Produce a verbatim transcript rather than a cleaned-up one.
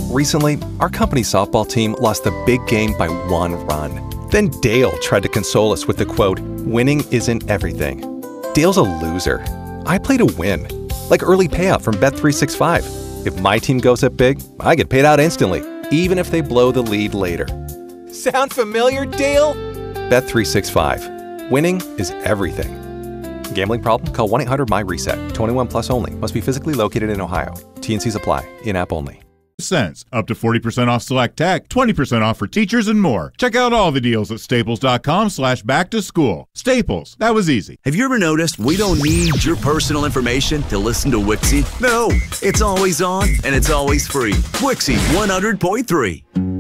Recently, our company's softball team lost the big game by one run. Then Dale tried to console us with the quote, "Winning isn't everything." Dale's a loser. I play to win. Like early payout from Bet three sixty-five. If my team goes up big, I get paid out instantly, even if they blow the lead later. Sound familiar, Dale? Bet three sixty-five. Winning is everything. Gambling problem? Call one eight hundred M Y reset. twenty-one plus only. Must be physically located in Ohio. T and C's apply. In-app only. Cents. Up to forty percent off select tech, twenty percent off for teachers, and more. Check out all the deals at staples.com slash back to school. Staples. That was easy. Have you ever noticed we don't need your personal information to listen to Wixie? No, it's always on and it's always free. Wixie one hundred point three.